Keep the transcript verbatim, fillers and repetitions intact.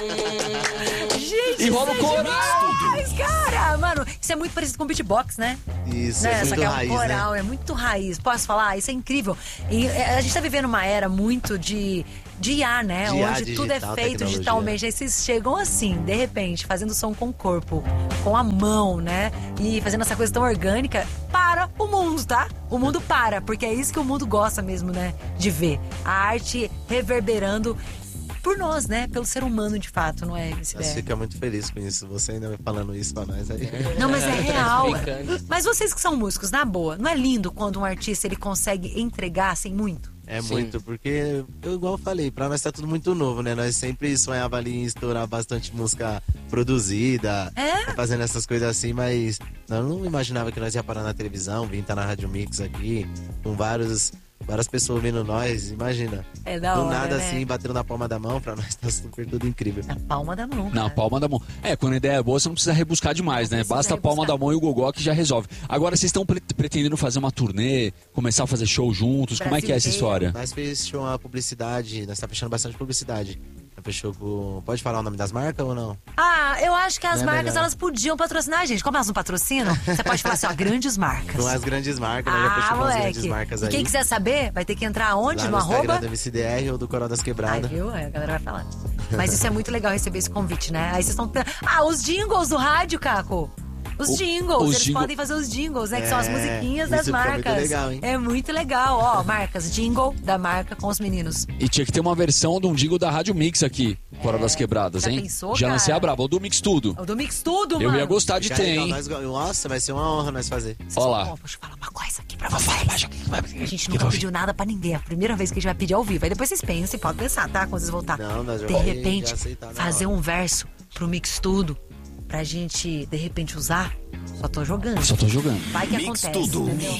Gente, e rola o coral. Mas, cara, mano, isso é muito parecido com beatbox, né? Isso, né? é muito Só que é um raiz, coral, né? é muito raiz. Posso falar? Isso é incrível. E é, a gente tá vivendo uma era muito de, de I A, né? De I A, onde digital, tudo é feito tecnologia. digitalmente. Aí vocês chegam assim, de repente, fazendo som com o corpo, com a mão, né? E fazendo essa coisa tão orgânica. Para o mundo, tá? O mundo para, porque é isso que o mundo gosta mesmo, né? De ver. A arte reverberando por nós, né? Pelo ser humano, de fato, não é? Esse Nós é. fica muito feliz com isso. Você ainda falando isso pra nós aí. Não, mas é real. Brincando. Mas vocês que são músicos, na boa, não é lindo quando um artista ele consegue entregar assim muito? É Sim. muito, porque, eu, igual eu falei, pra nós tá tudo muito novo, né? Nós sempre sonhava ali em estourar bastante música produzida, É? fazendo essas coisas assim, mas nós não imaginava que nós ia parar na televisão, vir estar na Rádio Mix aqui, com vários, várias pessoas ouvindo nós, imagina. É da Do hora, nada né? assim, batendo na palma da mão, pra nós tá super tudo incrível. Na palma da mão. Na cara. palma da mão. É, quando a ideia é boa, você não precisa rebuscar demais, Não né? precisa Basta a palma rebuscar. da mão e o gogó que já resolve. Agora, vocês estão pre- pretendendo fazer uma turnê, começar a fazer show juntos? Como é que é essa Brasil história? Nós fechamos uma publicidade, nós tá fechando bastante publicidade. Nós fechou com... Pode falar o nome das marcas ou não? Ah, eu acho que as Não é marcas, melhor. elas podiam patrocinar a gente. Como elas não patrocinam, você pode falar assim, ó, grandes marcas. Com as grandes marcas, nós já Ah, fechamos as moleque. grandes marcas E aí. quem quiser saber, vai ter que entrar onde? Lá No no Instagram arroba? do M C D R ou do Coral das Ai, Quebradas. viu? Aí a galera vai falar. Mas isso é muito legal receber esse convite, né? Aí vocês estão... Ah, os jingles do rádio, Caco. Os O- jingles, os eles jingle- podem fazer os jingles, né? Que são as É, musiquinhas isso das fica muito marcas. legal, hein? É muito legal, ó, marcas, jingle da marca com os meninos. E tinha que ter uma versão de um jingle da Rádio Mix aqui, Fora das Quebradas, Já hein? pensou, já lancei cara? a braba, o do Mix Tudo. O do Mix Tudo, Eu mano. ia gostar de Fica ter, legal, hein? nós go- Nossa, vai ser uma honra nós fazer. Olha lá. Ó, deixa eu falar uma coisa aqui pra vocês. A gente nunca pediu nada pra ninguém. É a primeira vez que a gente vai pedir ao vivo. Aí depois vocês pensam e podem pensar, tá? Quando vocês voltar. Não, nós já de vai- repente, já aceitar na fazer hora. um verso pro Mix Tudo. Pra gente, de repente, usar. Só tô jogando. Só tô jogando. Vai que Mix acontece, Tudo. entendeu?